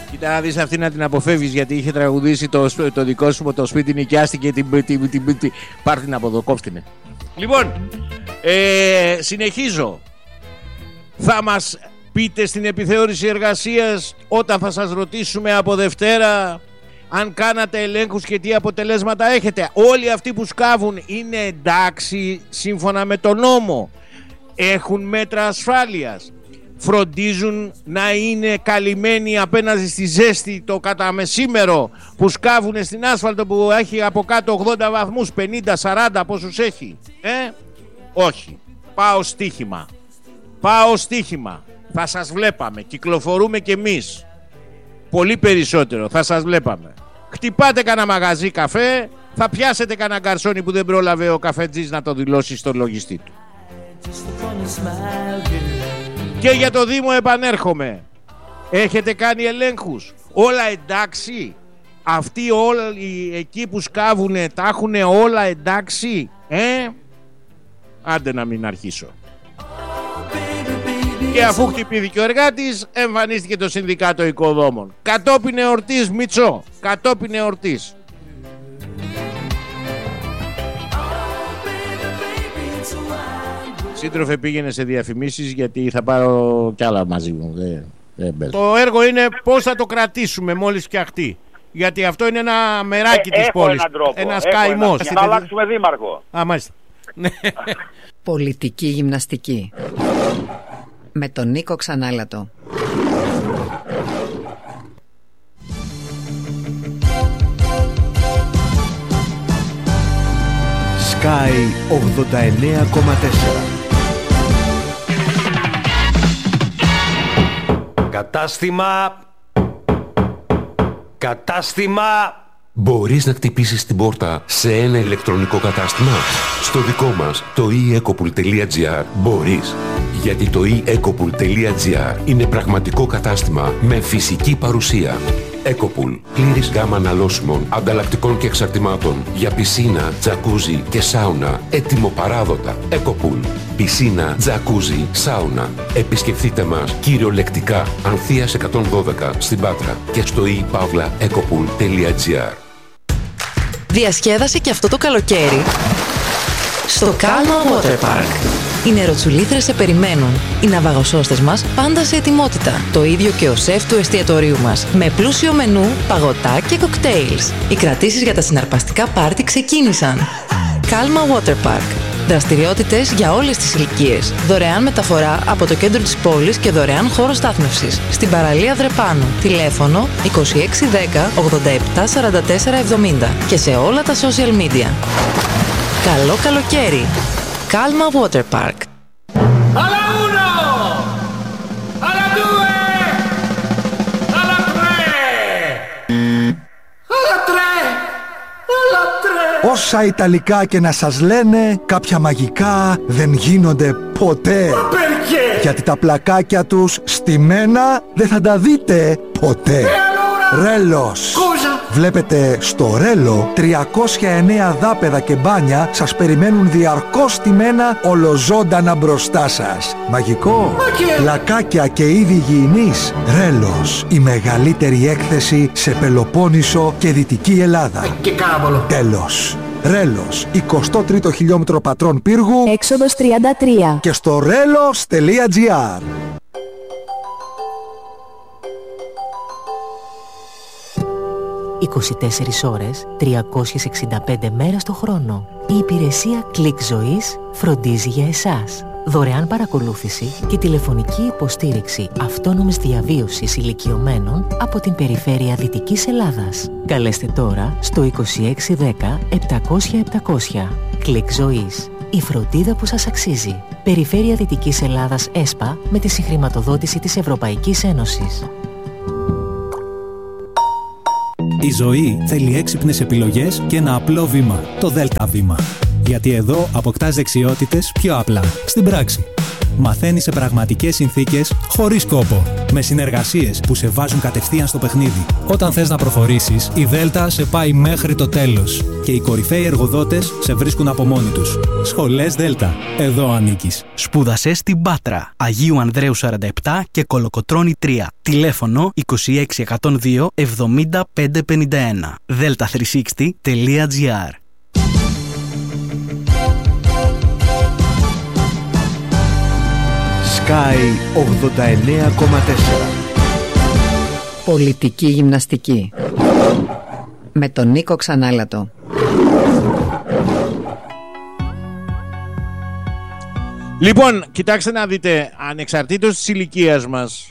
Κοίτα να δεις, αυτή να την αποφεύγεις, γιατί είχε τραγουδήσει το δικό σου το σπίτι νοικιάστηκε πάρ' την από εδώ, κόφτηνε. Λοιπόν, συνεχίζω. Θα μας πείτε στην επιθεώρηση εργασίας, όταν θα σας ρωτήσουμε από Δευτέρα, αν κάνατε ελέγχους και τι αποτελέσματα έχετε. Όλοι αυτοί που σκάβουν είναι εντάξει σύμφωνα με τον νόμο? Έχουν μέτρα ασφάλειας? Φροντίζουν να είναι καλυμμένοι απέναντι στη ζέστη το κατά μεσήμερο που σκάβουν στην άσφαλτο που έχει από κάτω 80 βαθμούς, 50, 40 πόσους έχει? Όχι. Πάω στοίχημα. Θα σας βλέπαμε. Κυκλοφορούμε κι εμείς. Πολύ περισσότερο θα σας βλέπαμε. Χτυπάτε κανένα μαγαζί καφέ, θα πιάσετε κανένα γκαρσόνι που δεν πρόλαβε ο καφετζής να το δηλώσει στον λογιστή του. Και για το Δήμο επανέρχομαι. Έχετε κάνει ελέγχους? Όλα εντάξει? Αυτοί όλοι εκεί που σκάβουνε τα έχουνε όλα εντάξει? Άντε να μην αρχίσω. Και αφού χτυπήθηκε ο εργάτης, εμφανίστηκε το Συνδικάτο Οικοδόμων. Κατόπιν εορτής, Μητσό, κατόπιν εορτής. Σύντροφε, πήγαινε σε διαφημίσεις, γιατί θα πάρω κι άλλα μαζί μου. Το έργο είναι πώς θα το κρατήσουμε μόλις φτιαχτεί. Γιατί αυτό είναι ένα μεράκι της πόλης. Ένας καημός. Να αλλάξουμε δήμαρχο. Μάλιστα. Πολιτική γυμναστική με τον Νίκο Ξανάλατο. Sky 89,4. Κατάστημα. Μπορείς να χτυπήσεις την πόρτα σε ένα ηλεκτρονικό κατάστημα? Στο δικό μας, το eEcopool.gr, μπορείς. Γιατί το eEcopool.gr είναι πραγματικό κατάστημα με φυσική παρουσία. Ecopool. Πλήρης γάμα αναλώσιμων, ανταλλακτικών και εξαρτημάτων για πισίνα, τζακούζι και σάουνα. Έτοιμο παράδοτα. Ecopool. Πισίνα, τζακούζι, σάουνα. Επισκεφτείτε μας κυριολεκτικά Ανθείας 112 στην Πάτρα και στο ePavlaEcopool.gr. Διασκέδασε και αυτό το καλοκαίρι στο Calma Water Park. Οι νεροτσουλήθρες σε περιμένουν. Οι ναυαγοσώστες μας πάντα σε ετοιμότητα. Το ίδιο και ο σεφ του εστιατορίου μας. Με πλούσιο μενού, παγωτά και κοκτέιλς. Οι κρατήσεις για τα συναρπαστικά πάρτι ξεκίνησαν. Calma Water Park. Δραστηριότητες για όλες τις ηλικίες. Δωρεάν μεταφορά από το κέντρο της πόλης και δωρεάν χώρο στάθμευσης. Στην παραλία Δρεπάνου. Τηλέφωνο 2610 87 44 70 και σε όλα τα social media. Καλό καλοκαίρι! Calma Water Park. Alla uno! Alla due! Alla tre! Alla tre! Alla tre! Όσα Ιταλικά και να σας λένε, κάποια μαγικά δεν γίνονται ποτέ. Perché? Γιατί τα πλακάκια τους στημένα δεν θα τα δείτε ποτέ. Ρέλος. Βλέπετε, στο Ρέλο 309 δάπεδα και μπάνια σας περιμένουν διαρκώς στημένα ολοζώντανα μπροστά σας. Μαγικό. Πλακάκια και είδη υγιεινής. Ρέλος. Η μεγαλύτερη έκθεση σε Πελοπόννησο και Δυτική Ελλάδα. Και κάβολο. Τέλος. Ρέλος. 23ο χιλιόμετρο πατρών πύργου. Έξοδος 33. Και στο relos.gr. 24 ώρες, 365 μέρες το χρόνο. Η υπηρεσία Κλικ Ζωής φροντίζει για εσάς. Δωρεάν παρακολούθηση και τηλεφωνική υποστήριξη αυτόνομης διαβίωσης ηλικιωμένων από την περιφέρεια Δυτικής Ελλάδας. Καλέστε τώρα στο 2610 700 700. Κλικ Ζωής. Η φροντίδα που σας αξίζει. Περιφέρεια Δυτικής Ελλάδας ΕΣΠΑ με τη συγχρηματοδότηση της Ευρωπαϊκής Ένωσης. Η ζωή θέλει έξυπνες επιλογές και ένα απλό βήμα, το ΔΕΛΤΑ βήμα. Γιατί εδώ αποκτάς δεξιότητες πιο απλά, στην πράξη. Μαθαίνεις σε πραγματικές συνθήκες, χωρίς κόπο. Με συνεργασίες που σε βάζουν κατευθείαν στο παιχνίδι. Όταν θες να προχωρήσεις, η Δέλτα σε πάει μέχρι το τέλος. Και οι κορυφαίοι εργοδότες σε βρίσκουν από μόνοι τους. Σχολές Δέλτα. Εδώ ανήκεις. Σπούδασε στην Πάτρα, Αγίου Ανδρέου 47 και Κολοκοτρώνη 3. Τηλέφωνο 26 102 70 551. delta360.gr. Sky 89,4. Πολιτική γυμναστική. Με τον Νίκο Ξανάλατο. Λοιπόν, κοιτάξτε να δείτε, ανεξαρτήτως της ηλικίας μας,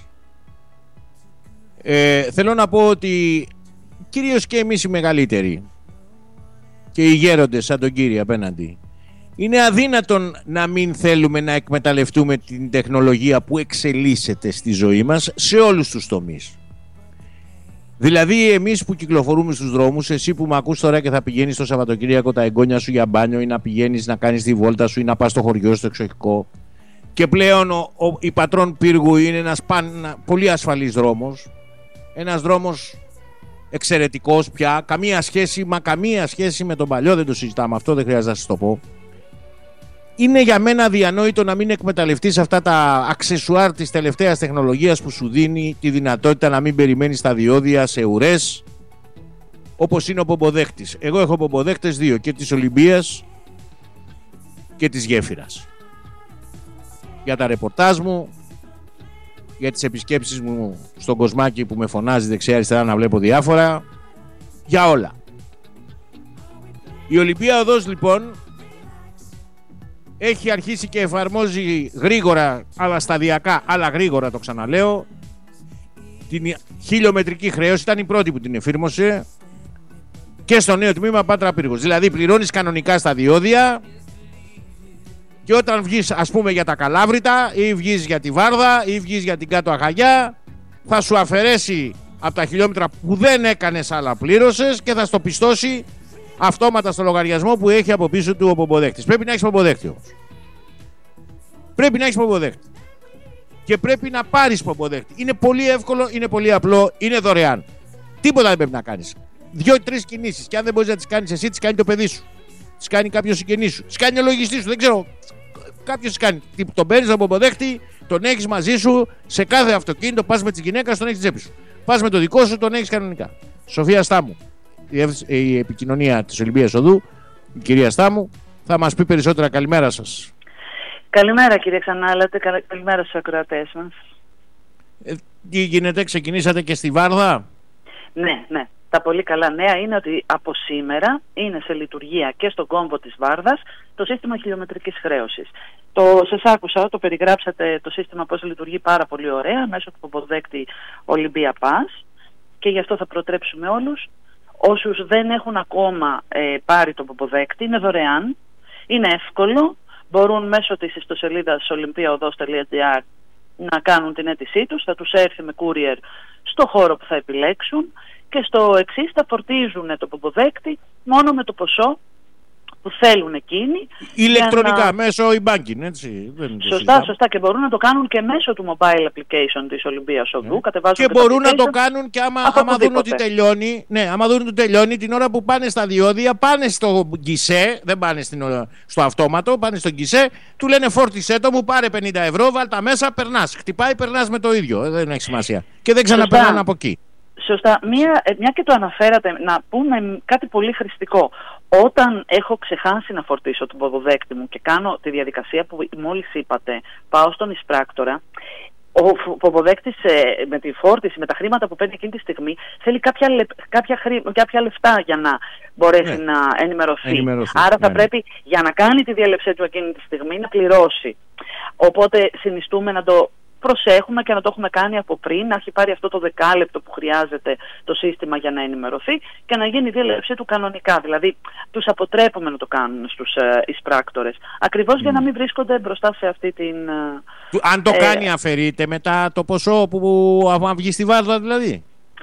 θέλω να πω ότι κυρίως και εμείς οι μεγαλύτεροι και οι γέροντες σαν τον κύριο απέναντι, είναι αδύνατον να μην θέλουμε να εκμεταλλευτούμε την τεχνολογία που εξελίσσεται στη ζωή μας σε όλους τους τομείς. Δηλαδή εμείς που κυκλοφορούμε στους δρόμους, εσύ που με ακούς τώρα και θα πηγαίνεις το Σαββατοκύριακο τα εγγόνια σου για μπάνιο ή να πηγαίνεις να κάνεις τη βόλτα σου ή να πας στο χωριό στο εξοχικό, και πλέον η Πατρών Πύργου είναι ένας πολύ ασφαλής δρόμος, ένας δρόμος εξαιρετικός πια, καμία σχέση με τον παλιό, δεν το συζητάμε αυτό, δεν χρειάζεται να σας το πω. Είναι για μένα αδιανόητο να μην εκμεταλλευτείς αυτά τα αξεσουάρ της τελευταίας τεχνολογίας που σου δίνει τη δυνατότητα να μην περιμένεις τα διόδια σε ουρές, όπως είναι ο πομποδέχτης. Εγώ έχω πομποδέχτες 2, και της Ολυμπίας και της Γέφυρας. Για τα ρεπορτάζ μου, για τις επισκέψεις μου στον Κοσμάκη που με φωνάζει δεξιά-αριστερά να βλέπω διάφορα, για όλα. Η Ολυμπία Οδός λοιπόν έχει αρχίσει και εφαρμόζει γρήγορα, αλλά σταδιακά, αλλά γρήγορα, το ξαναλέω, την χιλιομετρική χρέωση. Ήταν η πρώτη που την εφήρμοσε και στο νέο τμήμα Πάτρα Πύργος. Δηλαδή πληρώνεις κανονικά στα διόδια και όταν βγεις, ας πούμε, για τα Καλάβρητα ή βγεις για τη Βάρδα ή βγεις για την Κάτω Αχαγιά, θα σου αφαιρέσει από τα χιλιόμετρα που δεν έκανες άλλα πλήρωσες και θα στο πιστώσει αυτόματα στο λογαριασμό που έχει από πίσω του ο πομποδέκτης. Πρέπει να έχεις πομποδέκτη όμως. Πρέπει να έχεις πομποδέκτη. Και πρέπει να πάρεις πομποδέκτη. Είναι πολύ εύκολο, είναι πολύ απλό, είναι δωρεάν. Τίποτα δεν πρέπει να κάνεις. 2-3 κινήσεις. Και αν δεν μπορείς να τις κάνεις εσύ, τις κάνει το παιδί σου. Τις κάνει κάποιος συγγενής σου. Τις κάνει ο λογιστής σου. Δεν ξέρω. Κάποιος τις κάνει. Τον παίρνεις τον πομποδέκτη, τον έχεις μαζί σου σε κάθε αυτοκίνητο. Πας με τη γυναίκα, τον έχεις τσέπη σου. Πας με το δικό σου, τον έχεις κανονικά. Σοφία Στάμου, η επικοινωνία της Ολυμπίας Οδού, η κυρία Στάμου, θα μας πει περισσότερα. Καλημέρα σας. Καλημέρα κύριε Ξανάλατε, καλημέρα στους ακροατές μας. Τι γίνεται, ξεκινήσατε και στη Βάρδα? Ναι. Τα πολύ καλά νέα είναι ότι από σήμερα είναι σε λειτουργία και στον κόμβο της Βάρδας το σύστημα χιλιομετρικής χρέωσης. Σας άκουσα, το περιγράψατε το σύστημα πώς λειτουργεί πάρα πολύ ωραία μέσω του πομποδέκτη Olympia Pass, και γι' αυτό θα προτρέψουμε όλους όσους δεν έχουν ακόμα πάρει τον πομποδέκτη. Είναι δωρεάν, είναι εύκολο, μπορούν μέσω της ιστοσελίδας olympiaodos.gr να κάνουν την αίτησή τους, θα τους έρθει με courier στο χώρο που θα επιλέξουν και στο εξής θα φορτίζουν το πομποδέκτη μόνο με το ποσό που θέλουν εκείνοι. Ηλεκτρονικά, μέσω e-banking, έτσι. Σωστά, και μπορούν να το κάνουν και μέσω του mobile application της Ολυμπίας Οδού. Και μπορούν να το κάνουν και άμα δουν ότι τελειώνει, άμα δουν ότι τελειώνει, την ώρα που πάνε στα διόδια, πάνε στο γκισέ, δεν πάνε στο αυτόματο, πάνε στο γκισέ, του λένε φόρτισέ το μου, πάρε 50 ευρώ, βάλ τα μέσα, περνάς. Χτυπάει, περνάς με το ίδιο, δεν έχει σημασία. Και δεν ξαναπερνάνε από εκεί. Σωστά. Μια και το αναφέρατε, να πούμε κάτι πολύ χρηστικό. Όταν έχω ξεχάσει να φορτίσω τον ποδοδέκτη μου και κάνω τη διαδικασία που μόλις είπατε, πάω στον εισπράκτορα, ο ποδοδέκτης με τη φόρτιση, με τα χρήματα που παίρνει εκείνη τη στιγμή, θέλει κάποια λεφτά για να μπορέσει να ενημερωθεί. Άρα θα πρέπει, για να κάνει τη διέλευσή του εκείνη τη στιγμή, να πληρώσει. Οπότε συνιστούμε να το προσέχουμε και να το έχουμε κάνει από πριν, να έχει πάρει αυτό το δεκάλεπτο που χρειάζεται το σύστημα για να ενημερωθεί και να γίνει η διέλευσή του κανονικά. Δηλαδή, τους αποτρέπουμε να το κάνουν στους εισπράκτορες. Ακριβώς για να μην βρίσκονται μπροστά σε αυτή την... Αν το κάνει, αφαιρείται μετά το ποσό που βγει στη Βάρδα, δηλαδή.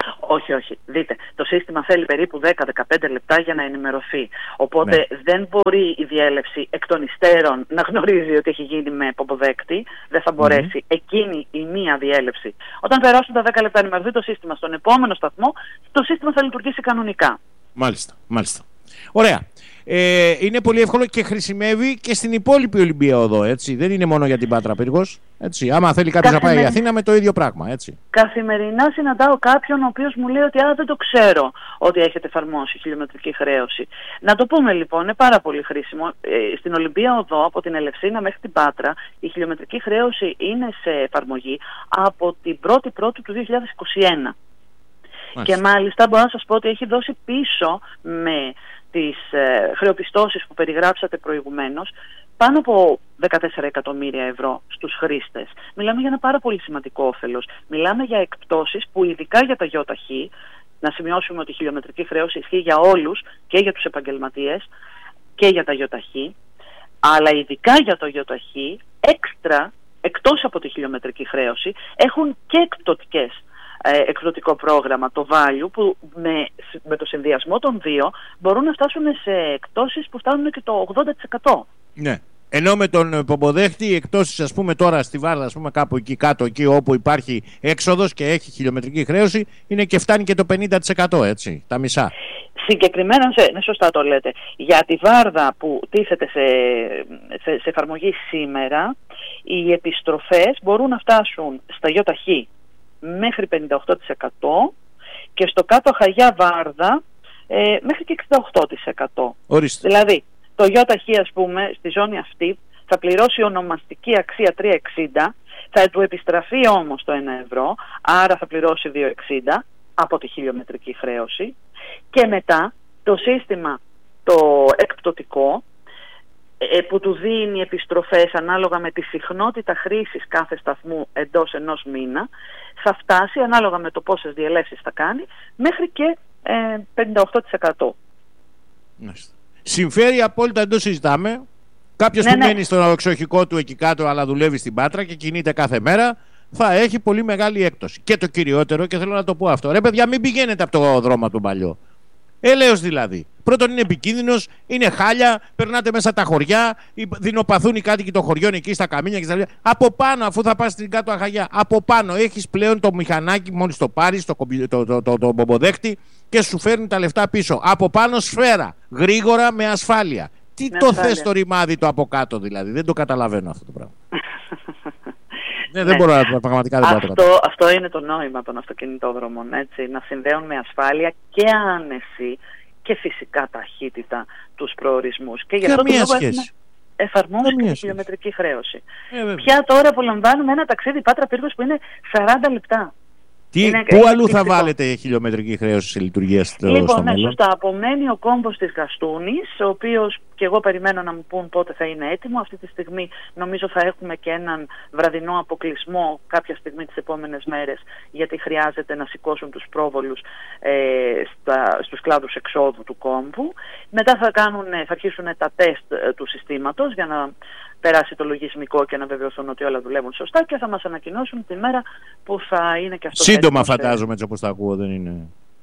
Όχι. Δείτε, το σύστημα θέλει περίπου 10-15 λεπτά για να ενημερωθεί. Οπότε δεν μπορεί η διέλευση εκ των υστέρων να γνωρίζει ότι έχει γίνει με ποποδέκτη. Δεν θα μπορέσει εκείνη η μία διέλευση. Όταν περάσουν τα 10 λεπτά ενημερωθεί το σύστημα στον επόμενο σταθμό, το σύστημα θα λειτουργήσει κανονικά. Μάλιστα. Ωραία. Είναι πολύ εύκολο και χρησιμεύει και στην υπόλοιπη Ολυμπία οδό, έτσι. Δεν είναι μόνο για την Πάτρα Πύργος. Έτσι. Άμα θέλει κάποιος να πάει η Αθήνα, με το ίδιο πράγμα. Έτσι. Καθημερινά συναντάω κάποιον ο οποίος μου λέει ότι δεν το ξέρω ότι έχετε εφαρμόσει χιλιομετρική χρέωση. Να το πούμε λοιπόν, είναι πάρα πολύ χρήσιμο. Στην Ολυμπία οδό, από την Ελευσίνα μέχρι την Πάτρα, η χιλιομετρική χρέωση είναι σε εφαρμογή από την 1η Πρώτου του 2021. Και μάλιστα μπορώ να σας πω ότι έχει δώσει πίσω με τις χρεοπιστώσεις που περιγράψατε προηγουμένως πάνω από 14 εκατομμύρια ευρώ στους χρήστες. Μιλάμε για ένα πάρα πολύ σημαντικό όφελος. Μιλάμε για εκπτώσεις που ειδικά για τα ΙΧ, να σημειώσουμε ότι η χιλιομετρική χρέωση ισχύει για όλους, και για τους επαγγελματίες και για τα ΙΧ, αλλά ειδικά για το ΙΧ, έξτρα, εκτός από τη χιλιομετρική χρέωση, έχουν και εκπτωτικό πρόγραμμα, το value, που με το συνδυασμό των δύο μπορούν να φτάσουν σε εκπτώσεις που φτάνουν και το 80%. Ναι. Ενώ με τον ποποδέχτη οι εκπτώσεις, ας πούμε τώρα στη Βάρδα, ας πούμε κάπου εκεί κάτω, εκεί όπου υπάρχει έξοδος και έχει χιλιομετρική χρέωση, είναι και φτάνει και το 50%, έτσι, τα μισά. Συγκεκριμένα, ναι, σωστά το λέτε. Για τη Βάρδα που τίθεται σε εφαρμογή σήμερα, οι επιστροφές μπορούν να φτάσουν στα ΙΧ μέχρι 58% και στο κάτω Χαγιά Βάρδα μέχρι και 68%. Ορίστε. Δηλαδή, το ΙΧ, ας πούμε, στη ζώνη αυτή θα πληρώσει ονομαστική αξία 3,60, θα του επιστραφεί όμως το 1 ευρώ, άρα θα πληρώσει 2,60 από τη χιλιομετρική χρέωση, και μετά το σύστημα το εκπτωτικό που του δίνει επιστροφές ανάλογα με τη συχνότητα χρήσης κάθε σταθμού εντός ενός μήνα, θα φτάσει ανάλογα με το πόσες διελεύσεις θα κάνει μέχρι και 58%. Συμφέρει απόλυτα, δεν το συζητάμε. Κάποιος που μένει στον εξοχικό του εκεί κάτω αλλά δουλεύει στην Πάτρα και κινείται κάθε μέρα, θα έχει πολύ μεγάλη έκπτωση. Και το κυριότερο, και θέλω να το πω αυτό, ρε παιδιά, μην πηγαίνετε από το δρόμο του παλιό. Έλεος δηλαδή. Πρώτον, είναι επικίνδυνος, είναι χάλια, περνάτε μέσα τα χωριά, δεινοπαθούν οι κάτοικοι των χωριών εκεί στα καμίνια και στα. Από πάνω, αφού θα πας στην κάτω Αχαγιά, από πάνω έχεις πλέον το μηχανάκι, μόλις το πάρεις, το ποποδέχτη, και σου φέρνει τα λεφτά πίσω. Από πάνω σφαίρα, γρήγορα, με ασφάλεια. Τι με το θες το ρημάδι το από κάτω δηλαδή, δεν το καταλαβαίνω αυτό το πράγμα. Δεν μπορώ να πραγματικά δεν μπορώ. Αυτό είναι το νόημα των αυτοκινητόδρομων, έτσι, να συνδέουν με ασφάλεια και άνεση και φυσικά ταχύτητα τους προορισμούς. Και γι' αυτό το λόγο εφαρμόζουν και τη χιλιομετρική χρέωση. Πια τώρα απολαμβάνουμε ένα ταξίδι Πάτρα Πύργος που είναι 40 λεπτά. Πού αλλού θα βάλετε χιλιομετρική χρέωση σε λειτουργία στο μέλλον? Λοιπόν, σωστά. Απομένει ο κόμβος της Γαστούνης, ο οποίος και εγώ περιμένω να μου πούν πότε θα είναι έτοιμο. Αυτή τη στιγμή νομίζω θα έχουμε και έναν βραδινό αποκλεισμό κάποια στιγμή τις επόμενες μέρες, γιατί χρειάζεται να σηκώσουν τους πρόβολους στους κλάδους εξόδου του κόμβου. Μετά θα αρχίσουν τα τεστ του συστήματος για να περάσει το λογισμικό και να βεβαιωθούν ότι όλα δουλεύουν σωστά, και θα μας ανακοινώσουν τη μέρα που θα είναι και αυτό. Σύντομα φαντάζομαι, έτσι όπως τα ακούω, δεν είναι?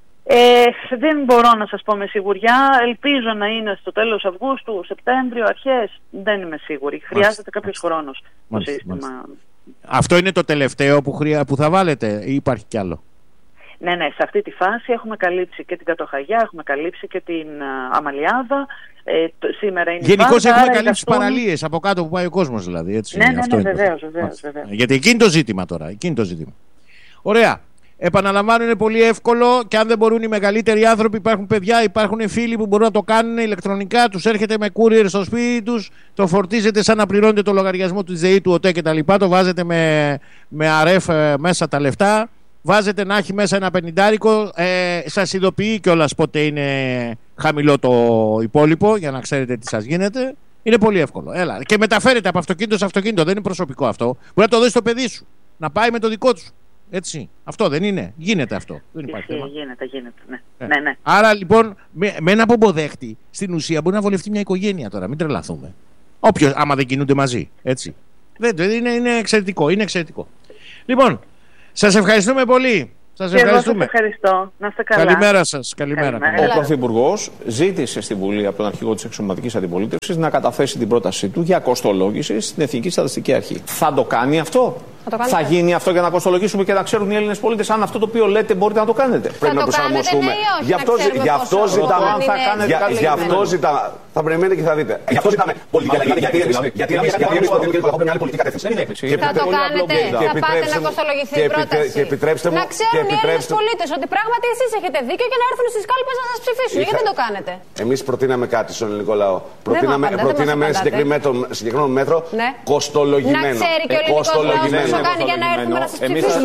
Δεν μπορώ να σας πω με σιγουριά. Ελπίζω να είναι στο τέλος Αυγούστου, Σεπτέμβριο, αρχές. Δεν είμαι σίγουρη. Χρειάζεται κάποιος χρόνος το σύστημα. Αυτό είναι το τελευταίο που θα βάλετε ή υπάρχει κι άλλο? Ναι, σε αυτή τη φάση έχουμε καλύψει και την Κατοχαγιά, έχουμε καλύψει και την Αμαλιάδα. Σήμερα είναι γενικώς έχουμε καλύψει παραλίες από κάτω που πάει ο κόσμος δηλαδή. Έτσι, ναι, βεβαίως. Γιατί εκείνη το ζήτημα τώρα. Ωραία. Επαναλαμβάνω, είναι πολύ εύκολο, και αν δεν μπορούν οι μεγαλύτεροι άνθρωποι, υπάρχουν παιδιά, υπάρχουν φίλοι που μπορούν να το κάνουν ηλεκτρονικά. Τους έρχεται με courier στο σπίτι τους, το φορτίζετε σαν να πληρώνετε το λογαριασμό της ΔΕΗ, του ΟΤΕ κτλ. Το βάζετε με αρεφ μέσα τα λεφτά. Βάζετε να έχει μέσα ένα 50, σας ειδοποιεί κιόλας πότε είναι χαμηλό το υπόλοιπο, για να ξέρετε τι σας γίνεται. Είναι πολύ εύκολο. Έλα. Και μεταφέρετε από αυτοκίνητο σε αυτοκίνητο. Δεν είναι προσωπικό αυτό. Μπορεί να το δώσει στο παιδί σου. Να πάει με το δικό του. Έτσι. Αυτό δεν είναι? Γίνεται αυτό. Δεν υπάρχει θέμα. Γίνεται. Ναι. Άρα λοιπόν, με ένα ποποδέχτη στην ουσία μπορεί να βολευτεί μια οικογένεια τώρα. Μην τρελαθούμε. Όποιος, άμα δεν κινούνται μαζί. Έτσι. Είναι εξαιρετικό. Λοιπόν, σας ευχαριστούμε πολύ. Σας ευχαριστούμε. Εγώ σας ευχαριστώ. Να είστε καλά. Καλημέρα σας. Καλημέρα. Ο Πρωθυπουργός ζήτησε στην Βουλή από τον αρχηγό της Εξωματικής Αντιπολίτευσης να καταθέσει την πρότασή του για κοστολόγηση στην Εθνική Στατιστική Αρχή. Θα το κάνει αυτό? Θα γίνει αυτό για να κοστολογήσουμε και να ξέρουν οι Έλληνες πολίτες αν αυτό το οποίο λέτε μπορείτε να το κάνετε? Πρέπει να προσαρμοστούμε. Γι' αυτό ζητάμε. Θα περιμένετε και θα δείτε. Γι' αυτό ζητάμε πολιτική αλλαγή. Γιατί να μην μια άλλη πολιτική κατεύθυνση. Θα το κάνετε, θα πάτε να κοστολογηθεί η πρόταση. Να ξέρουν οι Έλληνες πολίτες ότι πράγματι εσείς έχετε δίκιο και να έρθουν στις κάλπες να σας ψηφίσουν. Γιατί δεν το κάνετε? Εμείς προτείναμε κάτι στον ελληνικό λαό. Προτείναμε ένα συγκεκριμένο μέτρο κοστολογημένο. Να ξέρει και ο ελληνικός λαός πόσο κάνει για να έρθουμε να σας ψηφίσουμε.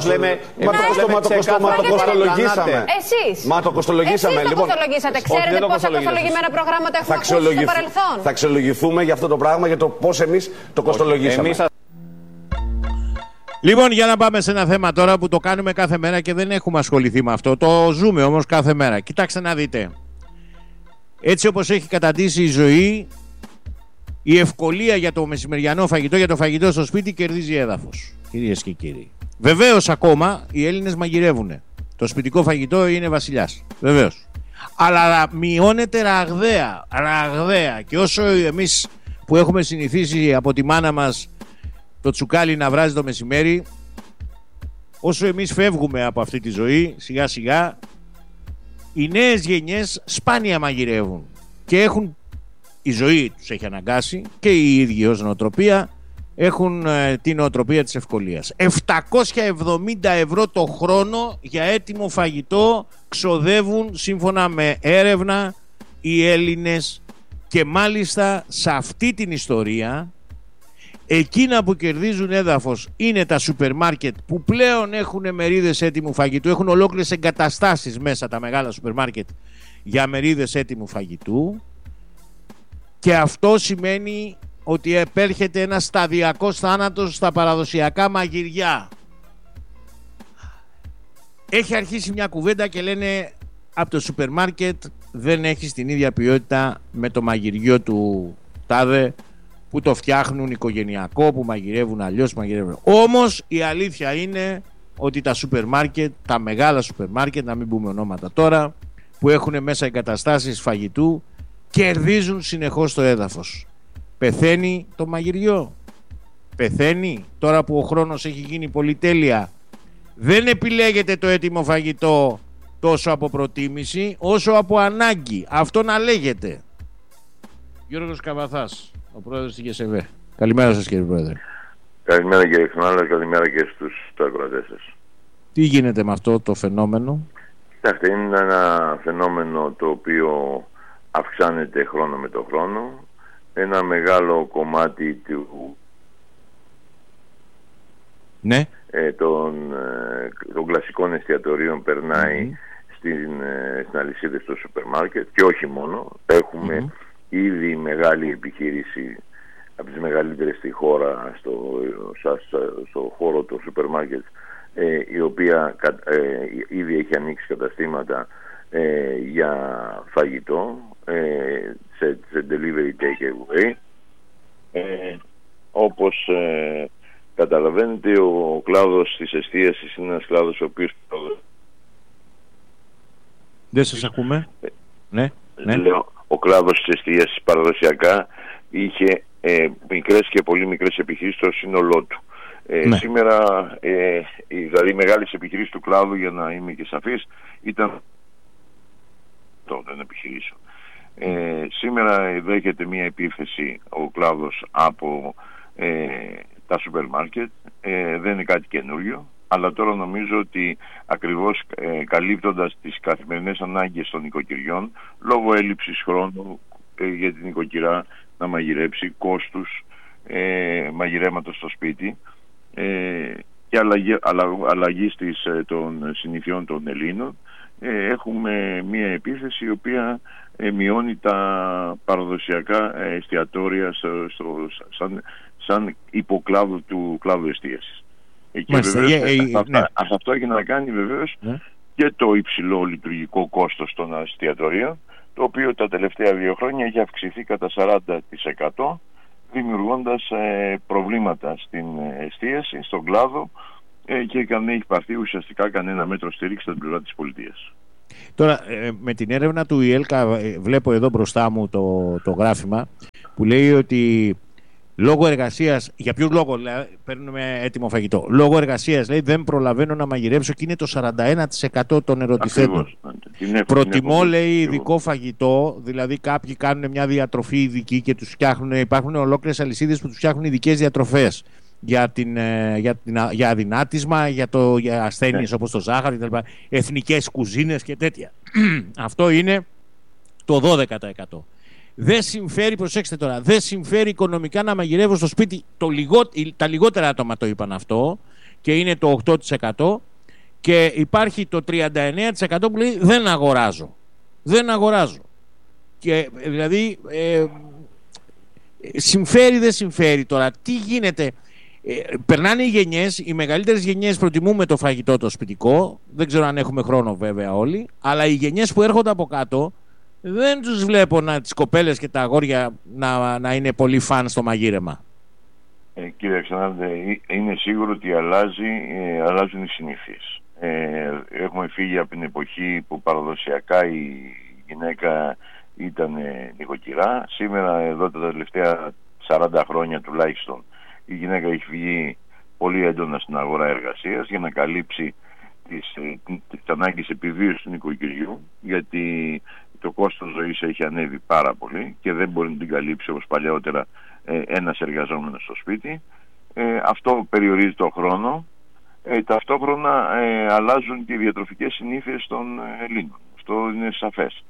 Μα το κοστολογήσαμε. Εσείς. Μα το κοστολογήσαμε. Εσείς το κοστολογήσατε. Ξέρετε πόσα κοστολογημένα προγράμματα έχουμε ακούσει στο παρελθόν? Θα αξιολογηθούμε για αυτό το πράγμα, για το πώς εμείς το κοστολογήσαμε. Λοιπόν, για να πάμε σε ένα θέμα τώρα που το κάνουμε κάθε μέρα και δεν έχουμε ασχοληθεί με αυτό. Το ζούμε όμως κάθε μέρα. Κοιτάξτε να δείτε. Έτσι όπως έχει καταντήσει η ζωή, η ευκολία για το μεσημεριανό φαγητό, για το φαγητό στο σπίτι κερδίζει έδαφος. Κυρίες και κύριοι. Βεβαίως ακόμα οι Έλληνες μαγειρεύουν. Το σπιτικό φαγητό είναι βασιλιάς. Βεβαίως. Αλλά μειώνεται ραγδαία. Και όσο εμείς που έχουμε συνηθίσει από τη μάνα μας το τσουκάλι να βράζει το μεσημέρι, όσο εμείς φεύγουμε από αυτή τη ζωή σιγά σιγά, οι νέες γενιές σπάνια μαγειρεύουν και έχουν, η ζωή τους έχει αναγκάσει και οι ίδιοι ως νοοτροπία έχουν την νοοτροπία της ευκολίας. 770 ευρώ το χρόνο για έτοιμο φαγητό ξοδεύουν σύμφωνα με έρευνα οι Έλληνες, και μάλιστα σε αυτή την ιστορία εκείνα που κερδίζουν έδαφος είναι τα σούπερ μάρκετ που πλέον έχουν μερίδες έτοιμου φαγητού, έχουν ολόκληρες εγκαταστάσεις μέσα τα μεγάλα σούπερ μάρκετ για μερίδες έτοιμου φαγητού, και αυτό σημαίνει ότι επέρχεται ένα σταδιακός θάνατος στα παραδοσιακά μαγειριά. Έχει αρχίσει μια κουβέντα και λένε από το σούπερ μάρκετ δεν έχει την ίδια ποιότητα με το μαγειριό του τάδε που το φτιάχνουν οικογενειακό, που μαγειρεύουν αλλιώς, μαγειρεύουν. Όμως η αλήθεια είναι ότι τα σούπερ μάρκετ, τα μεγάλα σούπερ μάρκετ, να μην πούμε ονόματα τώρα, που έχουν μέσα εγκαταστάσεις φαγητού, κερδίζουν συνεχώς το έδαφος. Πεθαίνει το μαγειριό. Πεθαίνει τώρα που ο χρόνος έχει γίνει πολυτέλεια. Δεν επιλέγεται το έτοιμο φαγητό τόσο από προτίμηση όσο από ανάγκη. Αυτό να λέγεται. Γιώργος Καβαθάς, ο πρόεδρος της ΓΕΣΕΒΕ. Καλημέρα σας κύριε πρόεδρε. Καλημέρα κύριε Χρονάλα, καλημέρα και στους ακροατές σας. Τι γίνεται με αυτό το φαινόμενο? Κοιτάξτε, είναι ένα φαινόμενο το οποίο αυξάνεται χρόνο με το χρόνο. Ένα μεγάλο κομμάτι ναι. των κλασικών εστιατορίων περνάει στην αλυσίδες του σούπερ μάρκετ, και όχι μόνο. Έχουμε ήδη μεγάλη επιχείρηση από τις μεγαλύτερες στη χώρα στο χώρο του σούπερ μάρκετ, η οποία ήδη έχει ανοίξει καταστήματα για φαγητό, σε delivery take away. Όπως καταλαβαίνετε, ο κλάδος της εστίασης είναι ένας κλάδος ο οποίος... Δεν σας ακούμε. Ναι. Λέω, ο κλάδος της εστίασης παραδοσιακά είχε μικρές και πολύ μικρές επιχειρήσεις στο σύνολό του. Σήμερα, δηλαδή οι μεγάλες επιχειρήσεις του κλάδου, για να είμαι και σαφής, ήταν των επιχειρήσεων. Σήμερα δέχεται μια επίθεση ο κλάδος από τα σούπερ μάρκετ. Δεν είναι κάτι καινούριο, αλλά τώρα νομίζω ότι ακριβώς καλύπτοντας τις καθημερινές ανάγκες των οικοκυριών, λόγω έλλειψης χρόνου για την οικοκυρά να μαγειρέψει, κόστους μαγειρέματος στο σπίτι και αλλαγής των συνηθιών των Ελλήνων, έχουμε μια επίθεση η οποία μειώνει τα παραδοσιακά εστιατόρια σαν υποκλάδο του κλάδου εστίασης. Και αυτό έχει να κάνει βεβαίως και το υψηλό λειτουργικό κόστος των εστιατορίων, το οποίο τα τελευταία 2 χρόνια έχει αυξηθεί κατά 40%, δημιουργώντας προβλήματα στην εστίαση, στον κλάδο, και δεν έχει πάρθει ουσιαστικά κανένα μέτρο στήριξη από την πλευρά της πολιτείας. Τώρα, με την έρευνα του ΙΕΛΚΑ, βλέπω εδώ μπροστά μου το γράφημα που λέει ότι λόγω εργασίας, για ποιους λόγο παίρνουμε έτοιμο φαγητό, λόγω εργασίας λέει δεν προλαβαίνω να μαγειρέψω και είναι το 41% των ερωτηθέντων. Προτιμώ λέει ειδικό φαγητό, δηλαδή κάποιοι κάνουν μια διατροφή ειδική και τους φτιάχνουν, υπάρχουν ολόκληρες αλυσίδες που τους φτιάχνουν ειδικές διατροφές για αδυνάτισμα, για ασθένειες όπως το ζάχαρο κτλ. Εθνικές κουζίνες και τέτοια. Αυτό είναι το 12%. Δεν συμφέρει, προσέξτε τώρα, δεν συμφέρει οικονομικά να μαγειρεύω στο σπίτι. Τα λιγότερα άτομα το είπαν αυτό και είναι το 8%. Και υπάρχει το 39% που λέει δεν αγοράζω. Δεν αγοράζω. Και δηλαδή συμφέρει, δεν συμφέρει τώρα. Τι γίνεται? Περνάνε οι γενιές, οι μεγαλύτερες γενιές προτιμούμε το φαγητό το σπιτικό. Δεν ξέρω αν έχουμε χρόνο βέβαια όλοι. Αλλά οι γενιές που έρχονται από κάτω δεν τους βλέπω τις κοπέλες και τα αγόρια να είναι πολύ φαν στο μαγείρεμα. Κύριε Αλεξανδρέ, είναι σίγουρο ότι αλλάζουν οι συνήθειες. Έχουμε φύγει από την εποχή που παραδοσιακά η γυναίκα ήταν νοικοκυρά. Σήμερα, εδώ τα τελευταία 40 χρόνια τουλάχιστον, η γυναίκα έχει φυγεί πολύ έντονα στην αγορά εργασίας για να καλύψει τις ανάγκες επιβίωσης του νοικοκυριού, γιατί το κόστος ζωής έχει ανέβει πάρα πολύ και δεν μπορεί να την καλύψει όπως παλαιότερα ένας εργαζόμενος στο σπίτι. Αυτό περιορίζει το χρόνο. Ταυτόχρονα αλλάζουν και οι διατροφικές συνήθειες των Ελλήνων. Αυτό είναι σαφές.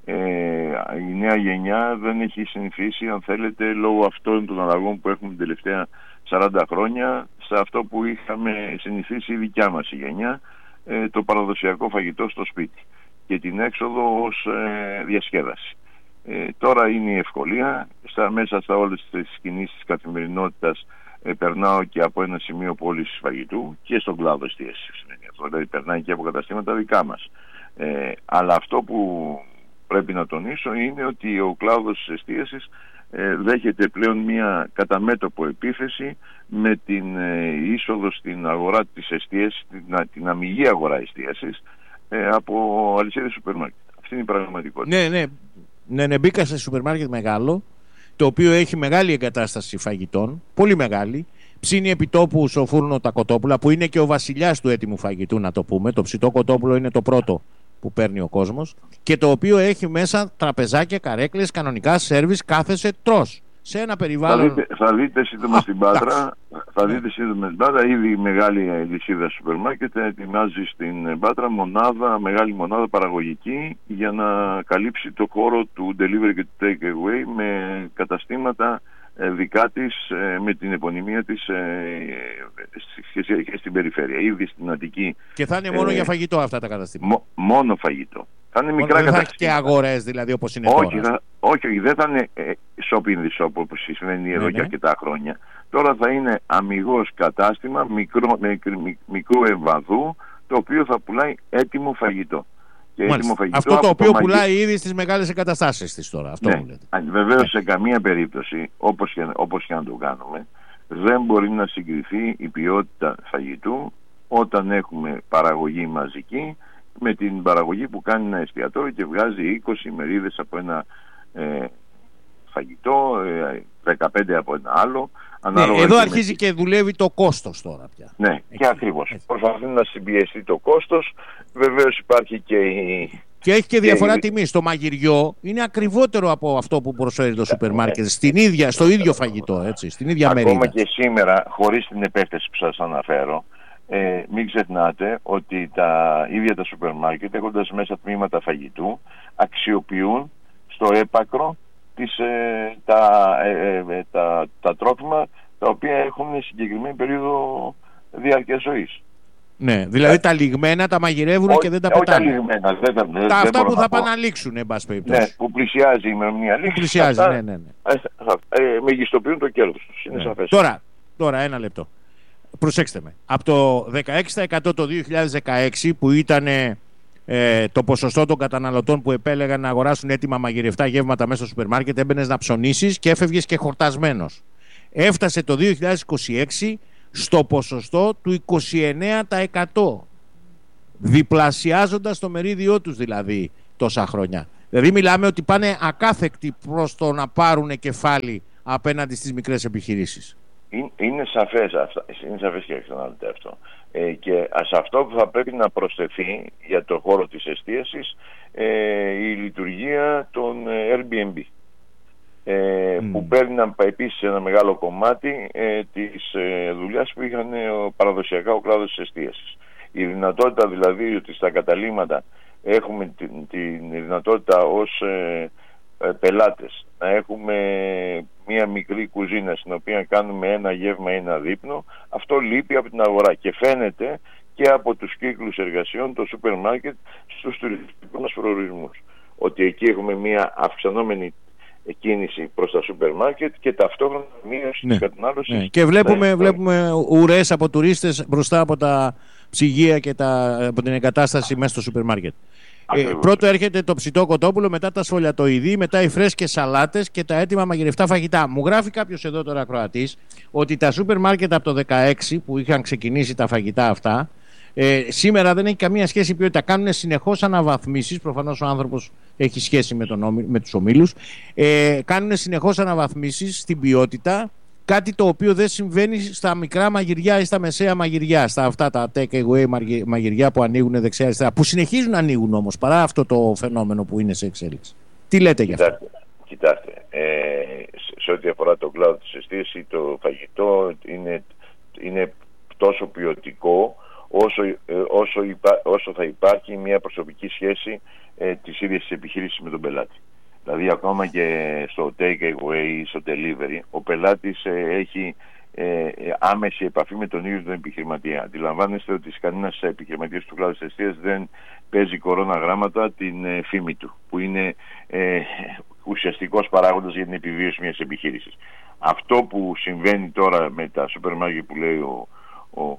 Η νέα γενιά δεν έχει συνηθίσει, αν θέλετε, λόγω αυτών των αλλαγών που έχουμε την τελευταία 40 χρόνια, σε αυτό που είχαμε συνηθίσει η δικιά μας η γενιά, το παραδοσιακό φαγητό στο σπίτι και την έξοδο ως διασκέδαση. Τώρα είναι η ευκολία. Μέσα στα όλες τις κινήσεις της καθημερινότητας περνάω και από ένα σημείο πώλησης φαγητού και στον κλάδο εστίασης. Δηλαδή περνάει και από καταστήματα δικά μας. Αλλά αυτό που πρέπει να τονίσω είναι ότι ο κλάδος της εστίασης δέχεται πλέον μια καταμέτωπο επίθεση με την είσοδο στην αγορά της εστίασης, την αμιγή αγορά εστίασης, από αλυσίδες σούπερ μάρκετ. Αυτή είναι η πραγματικότητα. Ναι, μπήκα σε σούπερ μάρκετ μεγάλο, το οποίο έχει μεγάλη εγκατάσταση φαγητών, πολύ μεγάλη. Ψήνει επιτόπου στο φούρνο τα κοτόπουλα, που είναι και ο βασιλιάς του έτοιμου φαγητού, να το πούμε. Το ψητό κοτόπουλο είναι το πρώτο που παίρνει ο κόσμος, και το οποίο έχει μέσα τραπεζάκια, καρέκλες, κανονικά σέρβις, κάθεσαι, τρως. Σε ένα περιβάλλον. Θα δείτε σύντομα στην Πάτρα. Ήδη η μεγάλη λυσίδα σούπερ μάρκετ ετοιμάζει στην Πάτρα μεγάλη μονάδα παραγωγική για να καλύψει το χώρο του delivery και του take away με καταστήματα δικά της, με την επωνυμία της στην περιφέρεια. Ήδη στην Αττική. Και θα είναι μόνο για φαγητό αυτά τα καταστήματα. Μόνο φαγητό. Θα είναι μικρά καταστήματα. Δεν θα έχει και αγορές δηλαδή όπως είναι τώρα. Όχι, δεν θα είναι shopping the shop όπως συμβαίνει εδώ και αρκετά χρόνια. Τώρα θα είναι αμιγώς κατάστημα μικρού εμβαδού, το οποίο θα πουλάει έτοιμο φαγητό. Και έτοιμο φαγητό αυτό το οποίο πουλάει ήδη στις μεγάλες εγκαταστάσεις της τώρα. Αυτό μου λέτε. Βεβαίως σε καμία περίπτωση, όπως και να το κάνουμε, δεν μπορεί να συγκριθεί η ποιότητα φαγητού όταν έχουμε παραγωγή μαζική με την παραγωγή που κάνει ένα εστιατόριο και βγάζει 20 μερίδες από ένα φαγητό, 15 από ένα άλλο. Εδώ αρχίζει και δουλεύει το κόστος τώρα πια. Ναι, και ακριβώς. Προσπαθεί να συμπιεστεί το κόστος. Βεβαίως υπάρχει και και έχει και διαφορά τιμής. Το μαγειριό είναι ακριβότερο από αυτό που προσφέρει το σούπερ μάρκετ στο ίδιο φαγητό, έτσι, στην ίδια μερίδα. Ακόμα και σήμερα, χωρίς την επέκταση που σας αναφέρω, μην ξεχνάτε ότι τα ίδια τα σούπερ μάρκετ, έχοντας μέσα τμήματα φαγητού, αξιοποιούν στο έπακρο τα τρόφιμα τα οποία έχουν συγκεκριμένη περίοδο διάρκειας ζωής. Ναι, δηλαδή τα λιγμένα τα μαγειρεύουν και δεν τα πετάνε. Όχι τα λιγμένα, αυτά που θα πάνε να λήξουν, εν πάση περιπτώσει. Ναι, που πλησιάζει η ημερομηνία λήξης. Πλησιάζει, ναι. Μεγιστοποιούν το κέρδος τους. Είναι σαφές. Τώρα ένα λεπτό. Προσέξτε με. Από το 16% το 2016 που ήταν το ποσοστό των καταναλωτών που επέλεγαν να αγοράσουν έτοιμα μαγειρευτά γεύματα μέσα στο σούπερ μάρκετ, έμπαινες να ψωνίσεις και έφευγες και χορτασμένος. Έφτασε το 2026 στο ποσοστό του 29%. Διπλασιάζοντας το μερίδιό τους δηλαδή τόσα χρόνια. Δηλαδή μιλάμε ότι πάνε ακάθεκτοι προς το να πάρουν κεφάλι απέναντι στις μικρές επιχειρήσεις. Είναι σαφές και εξαναλωτέ αυτό. Και σε αυτό που θα πρέπει να προσθεθεί για το χώρο της εστίασης η λειτουργία των Airbnb που παίρνουν επίσης ένα μεγάλο κομμάτι της δουλειάς που είχαν παραδοσιακά ο κλάδος της εστίασης. Η δυνατότητα δηλαδή ότι στα καταλύματα έχουμε την δυνατότητα ως πελάτες να έχουμε μία μικρή κουζίνα στην οποία κάνουμε ένα γεύμα ή ένα δείπνο, αυτό λείπει από την αγορά και φαίνεται και από τους κύκλους εργασιών, το σούπερ μάρκετ στους τουριστικούς μας προορισμούς. Ότι εκεί έχουμε μία αυξανόμενη κίνηση προς τα σούπερ μάρκετ και ταυτόχρονα μείωση της κατανάλωσης. Ναι. Και βλέπουμε ουρές από τουρίστες μπροστά από τα ψυγεία και από την εγκατάσταση μέσα στο σούπερ μάρκετ. Πρώτο έρχεται το ψητό κοτόπουλο, μετά τα σφολιατοειδή, μετά οι φρέσκες σαλάτες και τα έτοιμα μαγειρευτά φαγητά. Μου γράφει κάποιος εδώ τώρα ακροατής ότι τα σούπερ μάρκετ από το 2016 που είχαν ξεκινήσει τα φαγητά αυτά, σήμερα δεν έχει καμία σχέση ποιότητα. Κάνουν συνεχώς αναβαθμίσεις. Προφανώς ο άνθρωπος έχει σχέση με τους ομίλους. Κάνουν συνεχώς αναβαθμίσεις στην ποιότητα. Κάτι το οποίο δεν συμβαίνει στα μικρά μαγειριά ή στα μεσαία μαγειριά, στα αυτά τα take away μαγειριά που ανοίγουν δεξιά-αριστερά, που συνεχίζουν να ανοίγουν όμως παρά αυτό το φαινόμενο που είναι σε εξέλιξη. Τι λέτε γι' αυτό? Κοιτάξτε, σε ό,τι αφορά το κλάδο της εστίασης, το φαγητό είναι τόσο ποιοτικό όσο θα υπάρχει μια προσωπική σχέση της ίδιας της επιχείρησης με τον πελάτη. Δηλαδή ακόμα και στο take away ή στο delivery ο πελάτης έχει άμεση επαφή με τον ίδιο τον επιχειρηματία. Αντιλαμβάνεστε ότι κανένας επιχειρηματίας του κλάδου της εστίασης δεν παίζει κορώνα γράμματα την φήμη του, που είναι ουσιαστικός παράγοντας για την επιβίωση μιας επιχείρησης. Αυτό που συμβαίνει τώρα με τα σούπερ μάρκετ που λέει ο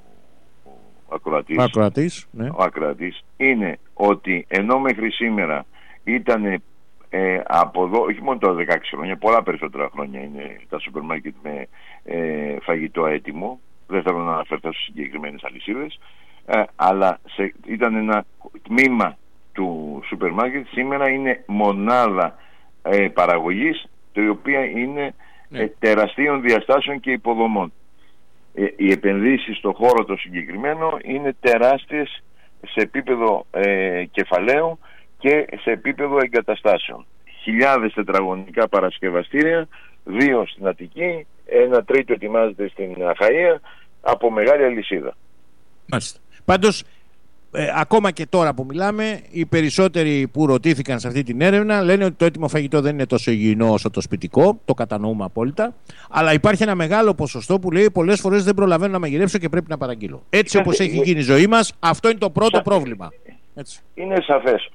ακροατής είναι ότι ενώ μέχρι σήμερα ήταν από εδώ, όχι μόνο τα 16 χρόνια, πολλά περισσότερα χρόνια είναι τα σούπερ μάρκετ με φαγητό έτοιμο. Δεν θέλω να αναφερθώ στις συγκεκριμένες αλυσίδες, αλλά ήταν ένα τμήμα του σούπερ μάρκετ. Σήμερα είναι μονάδα παραγωγής, η οποία είναι τεραστίων διαστάσεων και υποδομών. Οι επενδύσεις στο χώρο το συγκεκριμένο είναι τεράστιες σε επίπεδο κεφαλαίου και σε επίπεδο εγκαταστάσεων. Χιλιάδες τετραγωνικά παρασκευαστήρια, 2 στην Αττική, 1 τρίτο ετοιμάζεται στην Αχαΐα, από μεγάλη αλυσίδα. Μάλιστα. Πάντως, ακόμα και τώρα που μιλάμε, οι περισσότεροι που ρωτήθηκαν σε αυτή την έρευνα λένε ότι το έτοιμο φαγητό δεν είναι τόσο υγιεινό όσο το σπιτικό, το κατανοούμε απόλυτα, αλλά υπάρχει ένα μεγάλο ποσοστό που λέει πολλές φορές δεν προλαβαίνω να μαγειρέψω και πρέπει να παραγγείλω. Έτσι όπως έχει γίνει η ζωή μας, αυτό είναι το πρώτο πρόβλημα. Έτσι. Είναι σαφές